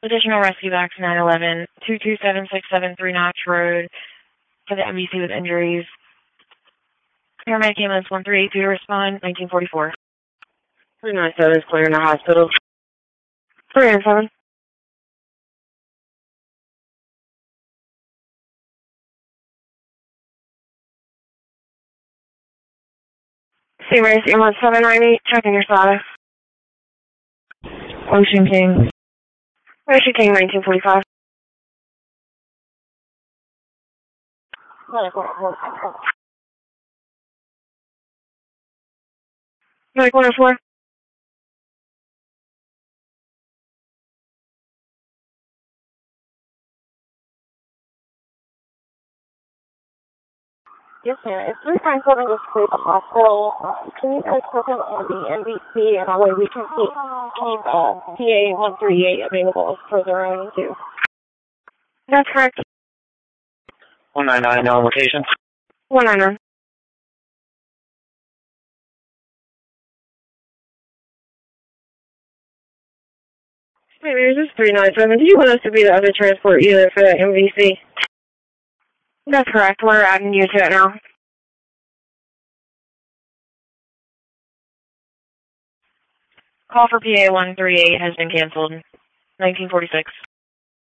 Additional rescue back to 911, 227-673 Notch Road for the MVC with injuries. Paramedic ambulance 1382 to respond, 1944. 397 is clearing the hospital. 397. St. Mary's ambulance 798, checking your status. Ocean King. Ocean King 1945. Medic 104. Yes, ma'am. It's 357 just cleared the hospital. Can you guys put him on the NBC and that way we can keep PA 138 available for their own too? That's correct. 199 on location. 199. St. Mary's is 397. Do you want us to be the other transport either for the MVC? That's correct. We're adding you to it now. Call for PA 138 has been canceled. 1946.